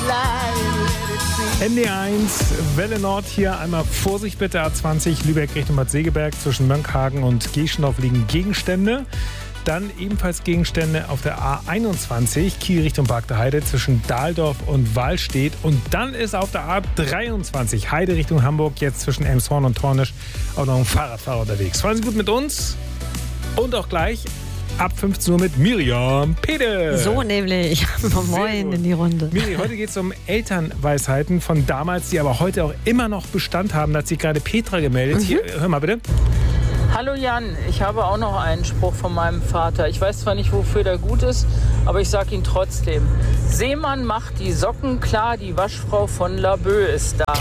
ND1, Welle Nord hier. Einmal Vorsicht bitte, A20 Lübeck Richtung Bad Segeberg. Zwischen Mönckehagen und Geschendorf liegen Gegenstände. Dann ebenfalls Gegenstände auf der A21 Kiel Richtung Park der Heide zwischen Dahldorf und Wallstedt. Und dann ist auf der A23 Heide Richtung Hamburg jetzt zwischen Elmshorn und Tornisch auch noch ein Fahrradfahrer unterwegs. Fahren Sie gut mit uns und auch gleich ab 15 Uhr mit Miriam Pede. So nämlich. Moin in die Runde. Miri, heute geht es um Elternweisheiten von damals, die aber heute auch immer noch Bestand haben. Da hat sich gerade Petra gemeldet. Hier, hör mal bitte. Hallo Jan, ich habe auch noch einen Spruch von meinem Vater. Ich weiß zwar nicht, wofür der gut ist, aber ich sage ihn trotzdem. Seemann macht die Socken klar, die Waschfrau von Laboe ist da.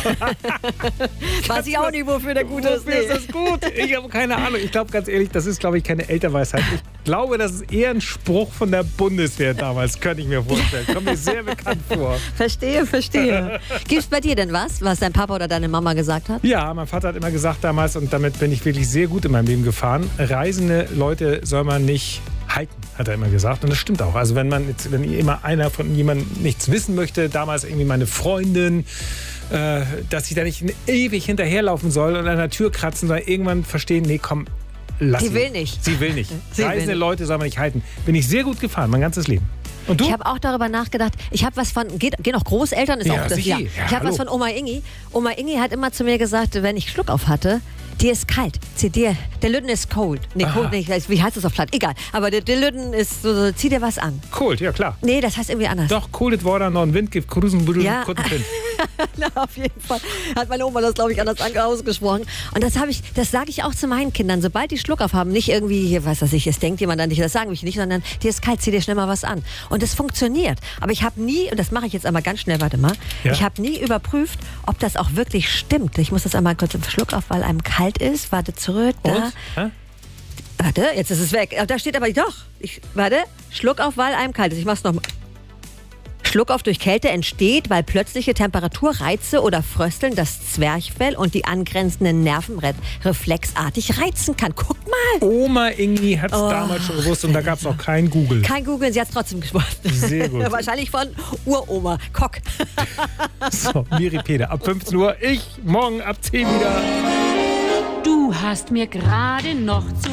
Weiß ich auch nicht, wofür der gut ist. Wofür ist das gut? Ich habe keine Ahnung. Ich glaube ganz ehrlich, das ist, glaube ich, keine Elternweisheit. Ich glaube, das ist eher ein Spruch von der Bundeswehr damals, könnte ich mir vorstellen. Kommt mir sehr bekannt vor. Verstehe. Gibt es bei dir denn was dein Papa oder deine Mama gesagt hat? Ja, mein Vater hat immer gesagt damals, und damit bin ich wirklich sehr gut in meinem Leben gefahren, reisende Leute soll man nicht halten, hat er immer gesagt. Und das stimmt auch. Also wenn immer einer von jemandem nichts wissen möchte, damals irgendwie meine Freundin, dass ich da nicht ewig hinterherlaufen soll und an der Tür kratzen, soll irgendwann verstehen, nee, komm, lass sie. Sie will nicht. Sie will nicht. Sie Reisende will nicht. Leute soll man nicht halten. Bin ich sehr gut gefahren, mein ganzes Leben. Und du? Ich habe auch darüber nachgedacht. Ich habe was von, gehen auch Großeltern, ist Ja, auch das, sicher. ja. Ja, Ich habe was hallo. von Oma Ingi. Oma Ingi hat immer zu mir gesagt, wenn ich Schluck auf hatte, dir ist kalt. Der Lüden ist cold. Nee, cold nicht. Wie heißt das auf Platt? Egal. Aber der Lüden ist so, zieh dir was an. Cold, ja klar. Nee, das heißt irgendwie anders. Doch, cold Water, noch ein Wind gibt, Cruisen, Budel, Ja. Kuttenfind. Na, auf jeden Fall hat meine Oma das, glaube ich, anders ausgesprochen. Und das sage ich auch zu meinen Kindern. Sobald die Schluck auf haben, nicht irgendwie, hier, was weiß ich, es denkt jemand an dich, das sagen wir nicht, sondern dir ist kalt, zieh dir schnell mal was an. Und das funktioniert. Aber ich habe nie, und das mache ich jetzt einmal ganz schnell, warte mal, Ja. ich habe nie überprüft, ob das auch wirklich stimmt. Ich muss das einmal kurz im Schluck auf, weil einem kalt ist. Warte, zurück, da. Und? Hä? Warte, jetzt ist es weg. Da steht aber doch. Warte, Schluck auf, weil einem kalt ist. Ich mach's nochmal. Schluck auf durch Kälte entsteht, weil plötzliche Temperaturreize oder Frösteln das Zwerchfell und die angrenzenden Nerven reflexartig reizen kann. Guck mal. Oma Ingi hat es damals schon gewusst und da gab es noch kein Google. Kein Google, sie hat es trotzdem gesprochen. Sehr gut. Wahrscheinlich von Uroma. Kock. So, Miri Pede, ab 15 Uhr. Ich morgen ab 10 wieder. Du hast mir gerade noch zu